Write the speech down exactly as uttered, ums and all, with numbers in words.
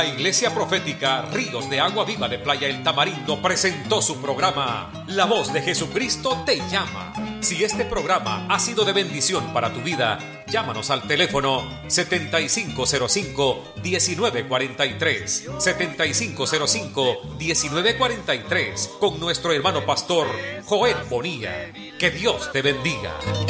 La Iglesia Profética Ríos de Agua Viva de Playa El Tamarindo presentó su programa La Voz de Jesucristo te llama. Si este programa ha sido de bendición para tu vida, llámanos al teléfono setenta y cinco cero cinco, diecinueve cuarenta y tres, setenta y cinco cero cinco, diecinueve cuarenta y tres, con nuestro hermano pastor Joel Bonilla. Que Dios te bendiga.